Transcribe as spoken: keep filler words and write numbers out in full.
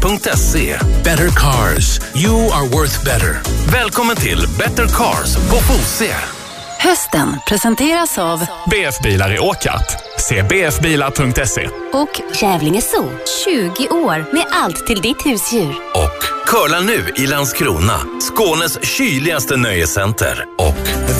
punkt se. Better cars. You are worth better. Välkommen till Better Cars på Fosie. Hösten presenteras av B F-bilar i Åkarp. Se b f bilar punkt se. Och Kävlinge Zoo. tjugo år med allt till ditt husdjur. Och Curla nu i Landskrona, Skånes kyligaste nöjescenter. Och